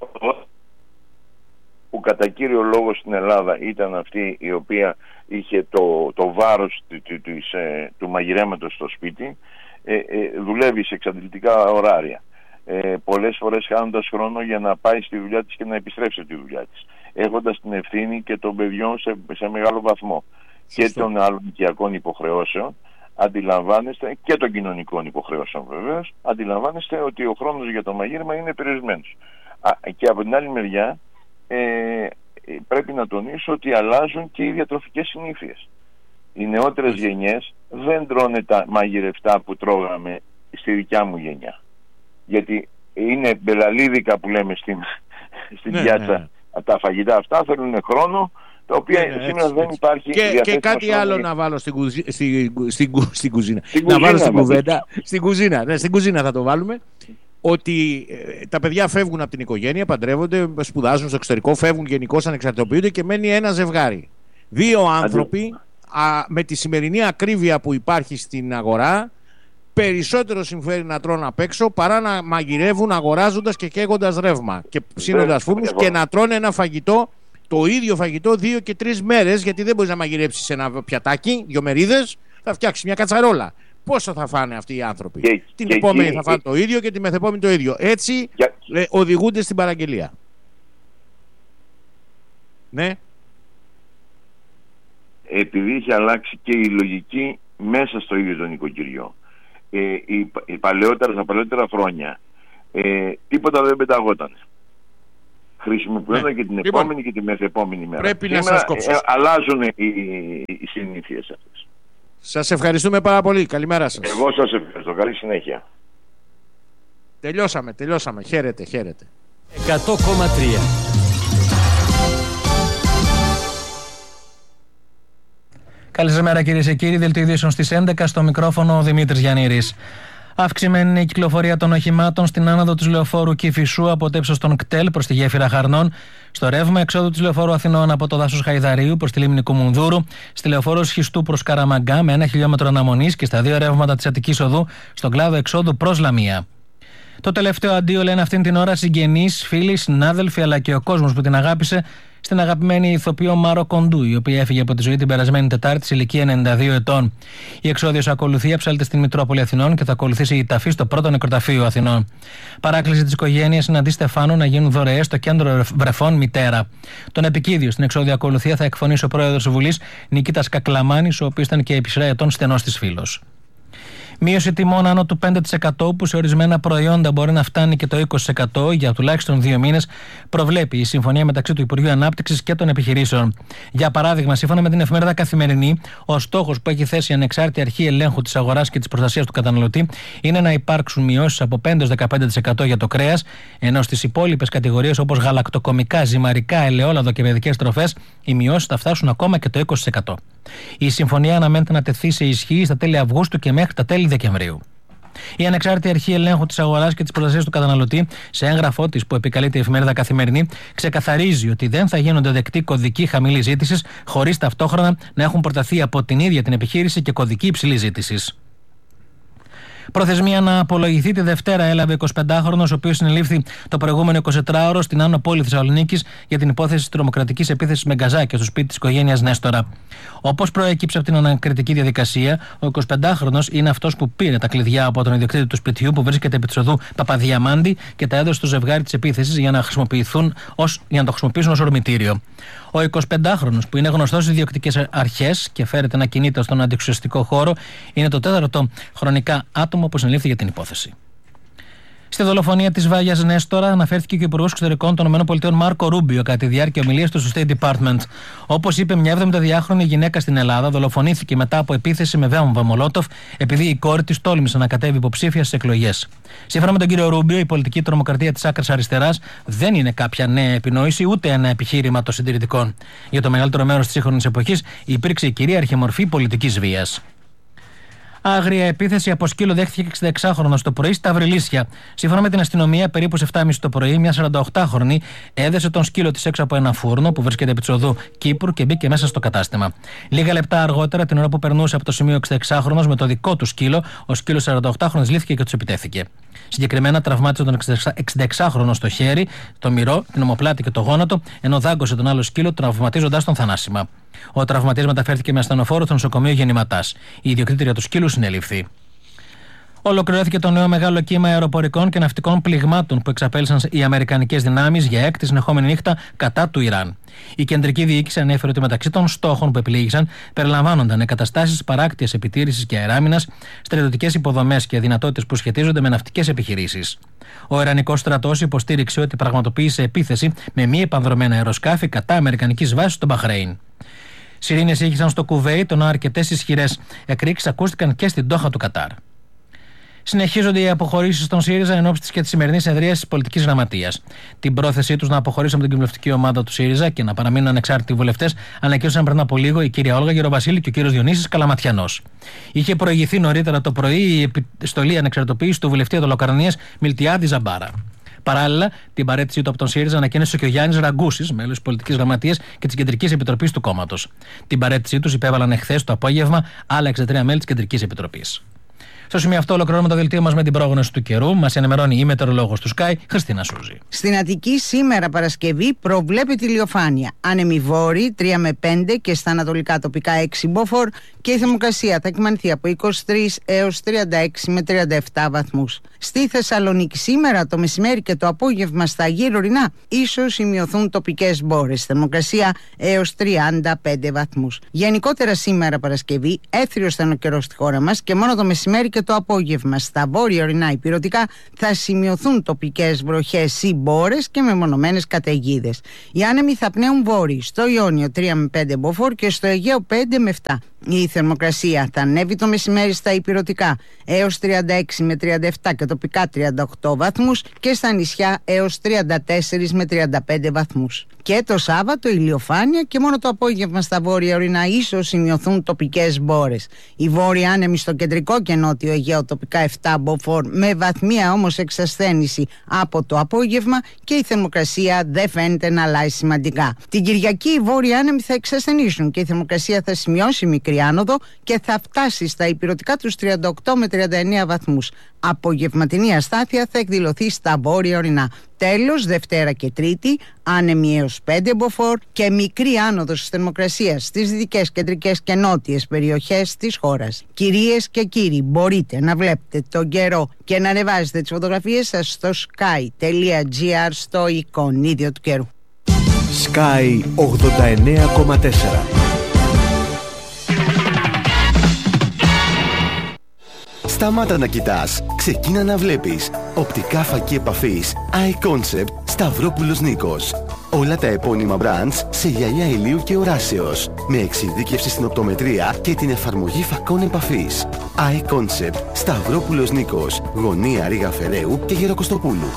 που κατά κύριο λόγο στην Ελλάδα ήταν αυτή η οποία είχε το βάρος του μαγειρέματος στο σπίτι, δουλεύει σε εξαντλητικά ωράρια, πολλές φορές χάνοντας χρόνο για να πάει στη δουλειά της και να επιστρέψει στη δουλειά της, έχοντας την ευθύνη και των παιδιών σε μεγάλο βαθμό και των άλλων οικιακών υποχρεώσεων. Αντιλαμβάνεστε, και των κοινωνικών υποχρεώσεων βεβαίως, αντιλαμβάνεστε ότι ο χρόνος για το μαγείρεμα είναι περιορισμένος. Και από την άλλη μεριά πρέπει να τονίσω ότι αλλάζουν και οι διατροφικές συνήθειες. Οι νεότερες γενιές δεν τρώνε τα μαγειρευτά που τρώγαμε στη δικιά μου γενιά. Γιατί είναι μπελαλίδικα που λέμε στην πιάτσα. Τα φαγητά αυτά θέλουν χρόνο, τα οποία σήμερα δεν υπάρχει. Και κάτι άλλο να βάλω στην κουζίνα. Να βάλω στην κουβέντα. Στην κουζίνα θα το βάλουμε. Ότι τα παιδιά φεύγουν από την οικογένεια, παντρεύονται, σπουδάζουν στο εξωτερικό, φεύγουν γενικώς, ανεξαρτητοποιούνται και μένει ένα ζευγάρι. 2 άνθρωποι με τη σημερινή ακρίβεια που υπάρχει στην αγορά, περισσότερο συμφέρει να τρώνε απ' έξω παρά να μαγειρεύουν αγοράζοντας και καίγοντας ρεύμα και ψήνοντας φούρνους και να τρώνε ένα φαγητό, το ίδιο φαγητό 2 και 3 μέρες, γιατί δεν μπορείς να μαγειρέψεις ένα πιατάκι, 2 μερίδες, θα φτιάξεις μια κατσαρόλα. Πόσο θα φάνε αυτοί οι άνθρωποι? Την επόμενη θα φάνε το ίδιο και τη μεθεπόμενη το ίδιο. Έτσι οδηγούνται στην παραγγελία. Ναι. Επειδή είχε αλλάξει και η λογική μέσα στο ίδιο το νοικοκυριό. στα παλαιότερα χρόνια τίποτα δεν πεταγόταν. Χρησιμοποιούνταν και την επόμενη και τη μεθεπόμενη μέρα. Πρέπει να σας κόψω. Αλλάζουν οι συνήθειες αυτές. Σας ευχαριστούμε πάρα πολύ. Καλημέρα σας. Εγώ σας ευχαριστώ. Καλή συνέχεια. Τελειώσαμε. Χαίρετε. 100,3. Καλησπέρα κυρίες και κύριοι. Δελτίο ειδήσεων στις 11, στο μικρόφωνο ο Δημήτρης Γιαννήρης. Αυξημένη είναι η κυκλοφορία των οχημάτων στην άνοδο της λεωφόρου Κηφισού από το ύψος των κτέλ προς τη γέφυρα Χαρνών, στο ρεύμα εξόδου της λεωφόρου Αθηνών από το δάσος Χαϊδαρίου προς τη λίμνη Κουμουνδούρου, στη λεωφόρο Σχιστού προς Καραμαγκά με 1 χιλιόμετρο αναμονής και στα 2 ρεύματα της Αττικής Οδού στον κλάδο εξόδου προς Λαμία. Το τελευταίο αντίο λένε αυτήν την ώρα συγγενείς, φίλοι, συνάδελφοι αλλά και ο κόσμος που την αγάπησε στην αγαπημένη ηθοποιό Μάρο Κοντού, η οποία έφυγε από τη ζωή την περασμένη Τετάρτη σε ηλικία 92 ετών. Η εξόδιος ακολουθία ψάλεται στην Μητρόπολη Αθηνών και θα ακολουθήσει η ταφή στο πρώτο νεκροταφείο Αθηνών. Παράκληση της οικογένειας είναι αντί Στεφάνου να γίνουν δωρεές στο κέντρο βρεφών Μητέρα. Τον επικίδιο στην εξόδια ακολουθία θα εκφωνήσει ο πρόεδρος της Βουλής Νικήτας Κακλαμάνης, ο οποίος ήταν και επί σειρά ετών στενός της φίλος. Μείωση τιμών άνω του 5% που σε ορισμένα προϊόντα μπορεί να φτάνει και το 20% για τουλάχιστον 2 μήνες προβλέπει η συμφωνία μεταξύ του Υπουργείου Ανάπτυξης και των επιχειρήσεων. Για παράδειγμα, σύμφωνα με την εφημερίδα Καθημερινή, ο στόχος που έχει θέσει η Ανεξάρτητη Αρχή Ελέγχου της Αγοράς και της Προστασίας του Καταναλωτή είναι να υπάρξουν μειώσεις από 5-15% για το κρέας, ενώ στις υπόλοιπες κατηγορίες όπως γαλακτοκομικά, ζυμαρικά, ελαιόλαδο και παιδικές τροφές οι μειώσεις θα φτάσουν ακόμα και το 20%. Η συμφωνία αναμένεται να τεθεί σε ισχύ στα τέλη Αυγούστου και μέχρι τα τέλη Δεκεμβρίου. Η Ανεξάρτητη Αρχή Ελέγχου της Αγοράς και της Προστασίας του Καταναλωτή, σε έγγραφό της που επικαλείται η εφημερίδα Καθημερινή, ξεκαθαρίζει ότι δεν θα γίνονται δεκτοί κωδικοί χαμηλής ζήτησης, χωρίς ταυτόχρονα να έχουν προταθεί από την ίδια την επιχείρηση και κωδικοί υψηλής ζήτησης. Προθεσμία να απολογηθεί τη Δευτέρα έλαβε 25χρονος, ο οποίος συνελήφθη το προηγούμενο 24ωρο στην Άνω Πόλη Θεσσαλονίκης για την υπόθεση της τρομοκρατικής επίθεσης με γκαζάκια στο σπίτι της οικογένειας Νέστορα. Όπως προέκυψε από την ανακριτική διαδικασία, ο 25χρονος είναι αυτός που πήρε τα κλειδιά από τον ιδιοκτήτη του σπιτιού που βρίσκεται επί της οδού Παπαδιαμάντη και τα έδωσε στο ζευγάρι της επίθεσης για να το χρησιμοποιήσουν ως ορμητήριο. Ο 25χρονος, που είναι γνωστός στις διοκτικές αρχές και φέρεται να κινείται στον αντιεξουσιαστικό χώρο, είναι το 4ο χρονικά άτομο που συνελήφθη για την υπόθεση. Στη δολοφονία της Βάγιας Νέστορα αναφέρθηκε και ο Υπουργός Εξωτερικών των ΗΠΑ Μάρκο Ρούμπιο κατά τη διάρκεια ομιλίας του στο State Department. Όπως είπε, μια 72χρονη γυναίκα στην Ελλάδα δολοφονήθηκε μετά από επίθεση με βόμβα Μολότοφ επειδή η κόρη της τόλμησε να κατέβει υποψήφια στις εκλογές. Σύμφωνα με τον κύριο Ρούμπιο, η πολιτική τρομοκρατία της άκρας αριστεράς δεν είναι κάποια νέα επινόηση ούτε ένα επιχείρημα των συντηρητικών. Για το μεγαλύτερο μέρος της σύγχρονης εποχής υπήρξε η κυρίαρχη μορφή πολιτικής βίας. Άγρια επίθεση από σκύλο δέχθηκε 66χρονος το πρωί στα Αυριλίσια. Σύμφωνα με την αστυνομία, περίπου σε 7.30 το πρωί, μια 48χρονη έδεσε τον σκύλο της έξω από ένα φούρνο που βρίσκεται επί της οδού Κύπρου και μπήκε μέσα στο κατάστημα. Λίγα λεπτά αργότερα, την ώρα που περνούσε από το σημείο 66χρονος με το δικό του σκύλο, ο σκύλος 48χρονος λήφθηκε και του επιτέθηκε. Συγκεκριμένα τραυμάτισε τον 66χρονο στο χέρι, το μυρό, την ομοπλάτη και το γόνατο, ενώ δάγκωσε τον άλλο σκύλο, τραυματίζοντας τον θανάσιμα. Ο τραυματίας μεταφέρθηκε με ασθενοφόρο στο νοσοκομείο Γεννηματάς. Η ιδιοκτήτρια του σκύλου συνελήφθη. Ολοκληρώθηκε το νέο μεγάλο κύμα αεροπορικών και ναυτικών πληγμάτων που εξαπέλυσαν οι αμερικανικές δυνάμεις για έκτη συνεχόμενη νύχτα κατά του Ιράν. Η κεντρική διοίκηση ανέφερε ότι μεταξύ των στόχων που επιλήγησαν περιλαμβάνονταν εγκαταστάσεις παράκτειας επιτήρησης και αεράμινας, στρατιωτικές υποδομές και δυνατότητες που σχετίζονται με ναυτικές επιχειρήσεις. Ο Ιρανικός στρατός υποστήριξε ότι πραγματοποίησε επίθεση με μη επανδρομένα αεροσκάφη κατά αμερικανικής βάσης στο Μπαχρέιν. Σιρήνες ήχησαν στο Κουβέιτ, ενώ αρκετές ισχυρές εκρήξεις ακούστηκαν και στην Ντόχα του Κατάρ. Συνεχίζονται οι αποχωρήσεις των ΣΥΡΙΖΑ εν ώψη και τη σημερινή συνεδρίας της πολιτικής γραμματείας. Την πρόθεσή τους να αποχωρήσουν από την κοινοβουλευτική ομάδα του ΣΥΡΙΖΑ και να παραμείνουν ανεξάρτητοι βουλευτές ανακοίνωσαν πριν από λίγο η κυρία Όλγα Γεροβασίλη και ο κύριος Διονύσης Καλαματιανός. Είχε προηγηθεί νωρίτερα το πρωί η επιστολή ανεξαρτητοποίησης του βουλευτή Αδωλοκαρνίας Μιλτιάδη Ζαμπάρα. Παράλληλα, την παρέτησή του από τον ΣΥΡΙΖΑ ανακοίνωσε και ο Γιάννης Ραγκούσης, μέλος της Πολιτικής Γραμματείας και της Κεντρικής Επιτροπής του κόμματος. Την παρέτησή τους υπέβαλαν εχθές το απόγευμα άλλα 63 μέλη της Κεντρικής Επιτροπής. Στο σημείο αυτό ολοκληρώνουμε το δελτίο μας με την πρόγνωση του καιρού. Μας ενημερώνει η μετεωρολόγος του Sky, Χριστίνα Σούζη. Στην Αττική σήμερα Παρασκευή προβλέπεται ηλιοφάνεια. Άνεμοι βόρειοι 3 με 5 και στα ανατολικά τοπικά 6 μποφόρ και η θερμοκρασία θα κυμανθεί από 23 έως 36 με 37 βαθμούς. Στη Θεσσαλονίκη σήμερα το μεσημέρι και το απόγευμα στα γύρω-ορεινά ίσως σημειωθούν τοπικές μπόρες. Θερμοκρασία έως 35 βαθμούς. Γενικότερα σήμερα Παρασκευή έθριος θα είναι ο καιρός στη χώρα μας και μόνο το μεσημέρι και το απόγευμα στα βόρεια-ορεινά ηπειρωτικά θα σημειωθούν τοπικές βροχές ή μπόρες και μεμονωμένες καταιγίδες. Οι άνεμοι θα πνέουν βόρειοι, στο Ιόνιο 3 με 5 μποφόρ και στο Αιγαίο 5 με 7. Η θερμοκρασία θα ανέβει το μεσημέρι στα ηπειρωτικά έως 36 με 37 και τοπικά 38 βαθμούς και στα νησιά έως 34 με 35 βαθμούς. Και το Σάββατο ηλιοφάνεια και μόνο το απόγευμα στα βόρεια ορεινά ίσως σημειωθούν τοπικές μπόρες. Οι βόρειοι άνεμοι στο κεντρικό και νότιο Αιγαίο τοπικά 7 μποφόρ με βαθμία όμως εξασθένηση από το απόγευμα και η θερμοκρασία δεν φαίνεται να αλλάζει σημαντικά. Την Κυριακή οι βόρειοι άνεμοι θα εξασθενήσουν και η θερμοκρασία θα σημειώσει μικρή άνοδο και θα φτάσει στα ηπειρωτικά τους 38 με 39 βαθμούς. Απογευματινή αστάθεια θα εκδηλωθεί στα βόρεια ορεινά. Τέλος, Δευτέρα και Τρίτη, άνεμοι έως 5 μποφόρ και μικρή άνοδος της θερμοκρασίας στις δυτικές, κεντρικές και νότιες περιοχές της χώρας. Κυρίες και κύριοι, μπορείτε να βλέπετε τον καιρό και να ανεβάζετε τις φωτογραφίες σας στο sky.gr στο εικονίδιο του καιρού. Sky 89,4. Σταμάτα να κοιτάς, ξεκίνα να βλέπεις. Οπτικά φακή επαφής iConcept Σταυρόπουλος Νίκος. Όλα τα επώνυμα brands σε γυαλιά ηλίου και οράσεως. Με εξειδίκευση στην οπτομετρία και την εφαρμογή φακών επαφής. iConcept Σταυρόπουλος Νίκος. Γωνία Ρήγα Φεραίου και Γεροκοστοπούλου.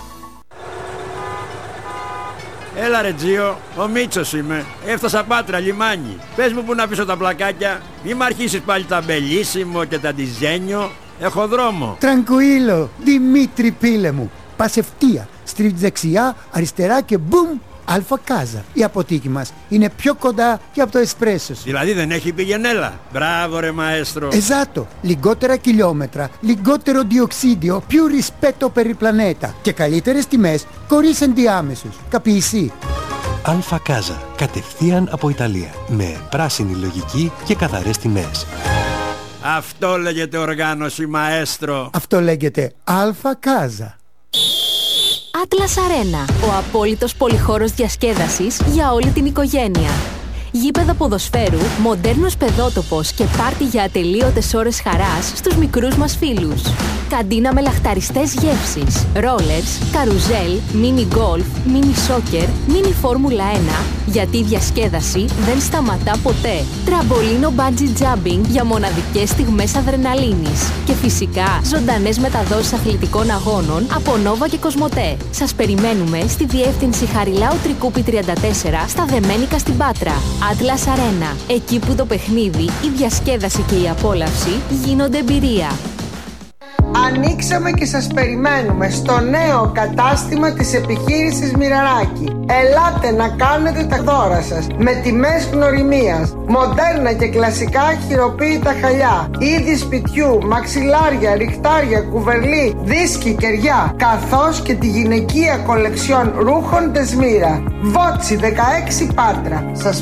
Έλα ρε Τζίο, ο Μίτσος είμαι. Έφτασα Πάτρα, λιμάνι. Πες μου που να πίσω τα πλακάκια. Μη μ' αρχίσεις πάλι τα μπελίσιμο και τα ντιζένιο. Έχω δρόμο. Τρανκουίλο, Δημήτρη πίλε μου. Πας ευθεία, στρίβεις δεξιά, αριστερά και μπουμ, Αλφα Κάζα. Η αποθήκη μας είναι πιο κοντά και από το εσπρέσο σου. Δηλαδή δεν έχει πηγενέλα. Μπράβο ρε μαέστρο. Εζάτο, λιγότερα χιλιόμετρα, λιγότερο διοξίδιο, più rispetto per il planeta και καλύτερες τιμές χωρίς ενδιάμεσους. Καπιεισί. Αλφα Κάζα, κατευθείαν από Ιταλία, με πράσινη λογική και καθαρές τιμές. Αυτό λέγεται οργάνωση μαέστρο. Αυτό λέγεται Αλφα Κάζα. Atlas Arena, ο απόλυτος πολυχώρος διασκέδασης για όλη την οικογένεια. Γήπεδο ποδοσφαίρου, μοντέρνος παιδότοπος και πάρτι για ατελείωτες ώρες χαράς στους μικρούς μας φίλους. Καντίνα με λαχταριστές γεύσεις, ρόλερς, καρουζέλ, μίνι γκολφ, μίνι σόκερ, μίνι φόρμουλα 1, γιατί η διασκέδαση δεν σταματά ποτέ. Τραμπολίνο μπάντζι τζάμπινγκ για μοναδικές στιγμές αδρεναλίνης. Και φυσικά ζωντανές μεταδόσεις αθλητικών αγώνων από Νόβα και Κοσμοτέ. Σας περιμένουμε στη διεύθυνση Χαριλάου Τρικούπη 34 στα Δεμένικα στην Πάτρα. Atlas Arena, εκεί που το παιχνίδι, η διασκέδαση και η απόλαυση γίνονται εμπειρία. Ανοίξαμε και σας περιμένουμε στο νέο κατάστημα της επιχείρησης Μοιραράκη. Ελάτε να κάνετε τα δώρα σας με τιμές γνωριμίας, μοντέρνα και κλασικά χειροποίητα χαλιά, είδη σπιτιού, μαξιλάρια, ριχτάρια, κουβερλί, δίσκοι, κεριά, καθώς και τη γυναικεία κολεξιόν ρούχων Δεσμύρα. Βότσι 16 Πάτρα. Σας